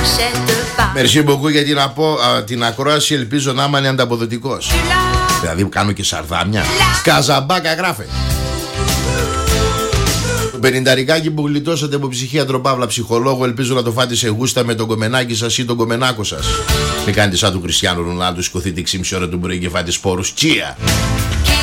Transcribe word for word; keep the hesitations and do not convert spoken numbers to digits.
Merci beaucoup για την, απο, α, την ακρόαση. Ελπίζω να είμαι ανταποδοτικός. Δηλαδή κάνω και σαρδάμια. Καζαμπάκα γράφε. Το πενηνταρικάκι που γλιτώσατε από ψυχίατρο παύλα ψυχολόγο, ελπίζω να το φάτε σε γούστα με τον κομμενάκι σας ή τον κομμενάκο σας. Μην κάνετε σαν του Κριστιάνου Ρονάλντου, σηκωθείτε έξι και μισή ώρα του πρωί και φάτε σπόρους. Τσία!